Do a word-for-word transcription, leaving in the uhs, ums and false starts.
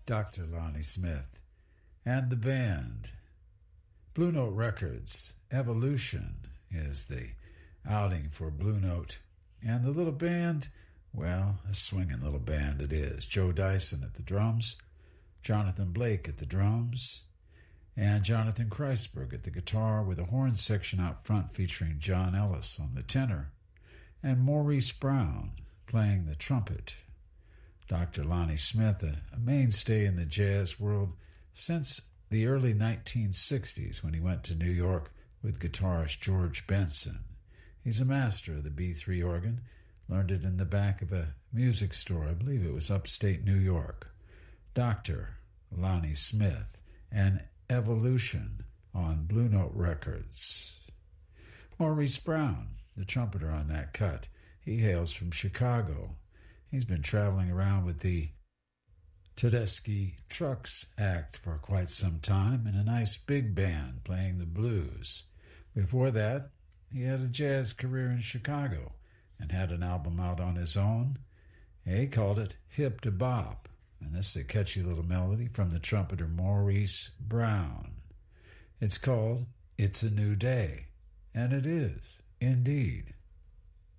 Doctor Lonnie Smith, and the band. Blue Note Records, Evolution is the outing for Blue Note. And the little band, well, a swinging little band it is. Joe Dyson at the drums, Jonathan Blake at the drums, and Jonathan Kreisberg at the guitar with a horn section out front featuring John Ellis on the tenor, and Maurice Brown playing the trumpet. Doctor Lonnie Smith, a, a mainstay in the jazz world since the early nineteen sixties when he went to New York with guitarist George Benson. He's a master of the B three organ, learned it in the back of a music store, I believe it was upstate New York. Doctor Lonnie Smith and Evolution on Blue Note Records. Maurice Brown, the trumpeter on that cut, he hails from Chicago. He's been traveling around with the Tedeschi Trucks Act for quite some time in a nice big band playing the blues. Before that, he had a jazz career in Chicago and had an album out on his own. He called it Hip to Bop, and this is a catchy little melody from the trumpeter Maurice Brown. It's called It's a New Day, and it is, indeed.